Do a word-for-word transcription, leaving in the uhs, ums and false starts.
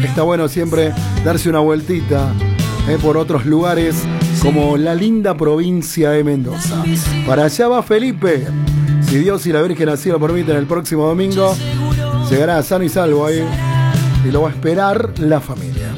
está bueno siempre darse una vueltita eh, por otros lugares como la linda provincia de Mendoza. Para allá va Felipe. Si Dios y la Virgen así lo permiten, el próximo domingo llegará sano y salvo ahí y lo va a esperar la familia.